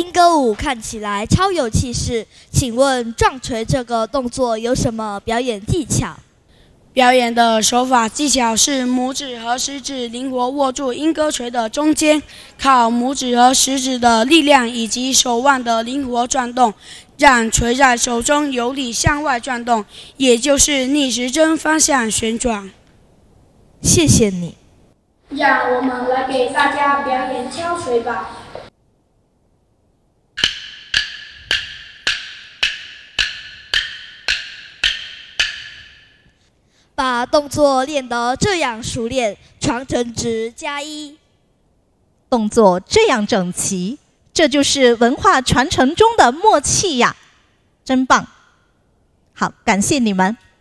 莺歌舞看起来超有气势，请问撞锤这个动作有什么表演技巧？ 表演的手法技巧是拇指和食指灵活握住莺歌锤的中间，靠拇指和食指的力量以及手腕的灵活转动，让锤在手中有力向外转动，也就是逆时针方向旋转。 谢谢你。 让我们来给大家表演敲锤吧。 把动作练得这样熟练，传承值+1。 动作这样整齐，这就是文化传承中的默契呀，真棒！好，感谢你们。